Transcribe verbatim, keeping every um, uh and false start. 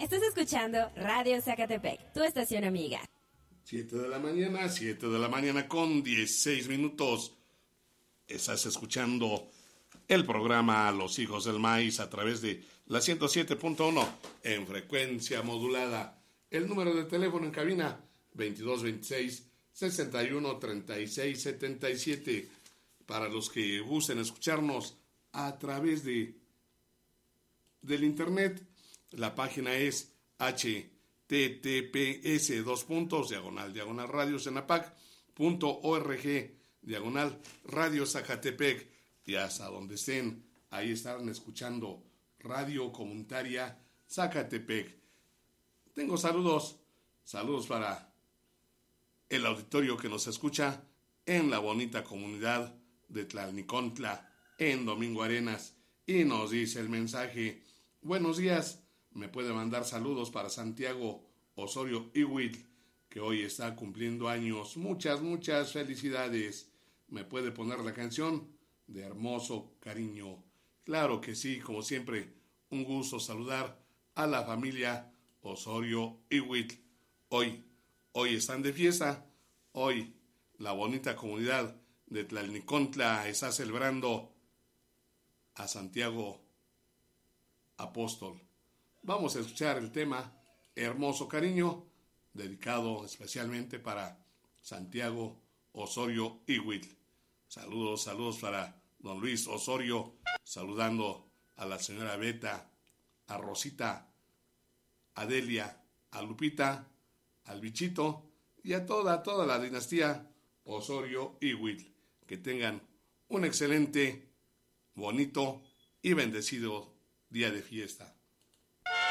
Estás escuchando Radio Zacatepec, tu estación amiga. siete de la mañana, siete de la mañana con dieciséis minutos. Estás escuchando el programa Los Hijos del Maíz a través de la ciento siete punto uno en frecuencia modulada. El número de teléfono en cabina veintidós veintiséis sesenta y uno treinta y seis setenta y siete. Para los que gusten escucharnos a través de del internet, la página es h t t p s dos puntos diagonal diagonal radio cenapac punto org diagonal radio Zacatepec, y hasta donde estén ahí estarán escuchando Radio Comunitaria Zacatepec. Tengo saludos, saludos para el auditorio que nos escucha en la bonita comunidad de Tlalnicontla, en Domingo Arenas, y nos dice el mensaje: buenos días, me puede mandar saludos para Santiago Osorio Iwitl, que hoy está cumpliendo años. Muchas, muchas felicidades. ¿Me puede poner la canción de Hermoso Cariño? Claro que sí, como siempre, un gusto saludar a la familia Osorio Iwitl. Hoy, hoy están de fiesta. Hoy la bonita comunidad de Tlalnicontla está celebrando a Santiago Apóstol. Vamos a escuchar el tema Hermoso Cariño, dedicado especialmente para Santiago Osorio Iwitl. Saludos, saludos para don Luis Osorio, saludando a la señora Beta, a Rosita, a Delia, a Lupita, al Bichito y a toda, toda la dinastía Osorio Iwitl. Que tengan un excelente, bonito y bendecido día de fiesta.